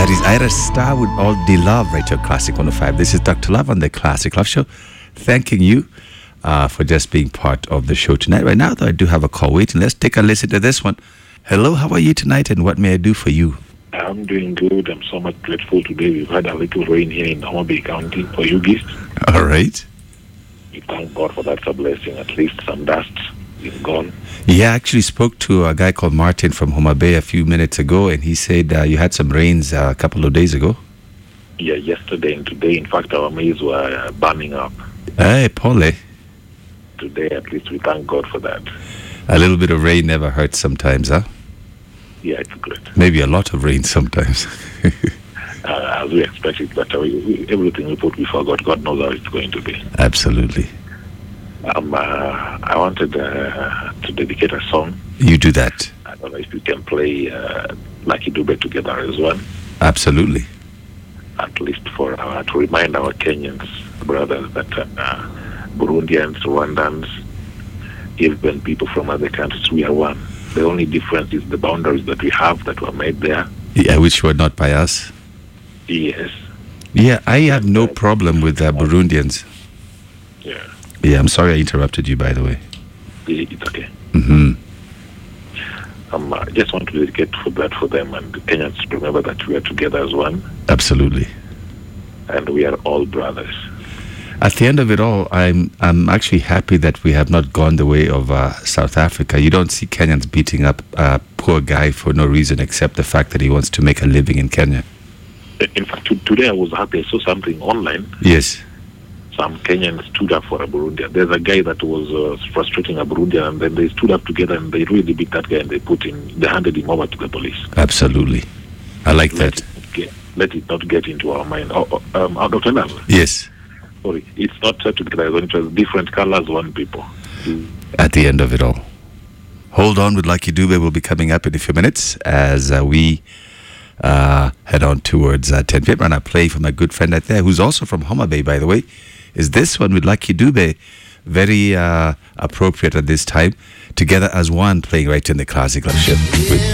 That is Ira Star with All the Love right here, Classic 105. This is Dr. Love on the Classic Love Show. Thanking you for just being part of the show tonight. Right now, though, I do have a call waiting. Let's take a listen to this one. Hello, how are you tonight, and what may I do for you? I'm doing good. I'm so much grateful today. We've had a little rain here in Homa Bay County for you guys. All right. We thank God for that. It's a blessing. At least some dust is gone. Yeah, I actually spoke to a guy called Martin from Homa Bay a few minutes ago, and he said you had some rains a couple of days ago. Yeah, yesterday and today. In fact, our maize were burning up. Hey, Paul. Today, at least, we thank God for that. A little bit of rain never hurts sometimes, huh? Yeah, it's good. Maybe a lot of rain sometimes. As we expected, but everything we put before God, God knows how it's going to be. Absolutely. I wanted to dedicate a song. You do that. I don't know if you can play Lucky Dube Together as one. Absolutely. At least for to remind our Kenyans brothers that Burundians, Rwandans, even people from other countries, we are one. The only difference is the boundaries that we have that were made there. Yeah, which were not by us. Yes. Yeah, I have no problem with Burundians. Yeah. Yeah, I'm sorry I interrupted you, by the way. It's okay. Mm-hmm. I just want to dedicate for that for them and the Kenyans to remember that we are together as one. Absolutely. And we are all brothers. At the end of it all, I'm actually happy that we have not gone the way of South Africa. You don't see Kenyans beating up a poor guy for no reason except the fact that he wants to make a living in Kenya. In fact, today I was happy. I saw something online. Yes. Some Kenyans stood up for a Burundian. There's a guy that was frustrating a Burundian, and then they stood up together and they really beat that guy and they handed him over to the police. Absolutely. I like that. Let it not get into our mind. Dr. Love? Yes. Sorry, it's not together. It was different colors, one people. At the end of it all. Hold on with Lucky Dube. Will be coming up in a few minutes as we head on towards 10 p.m. And I play for my good friend right there, who's also from Homa Bay, by the way, is this one with Lucky Dube. Very appropriate at this time. Together as one, playing right in the Classic Love Show.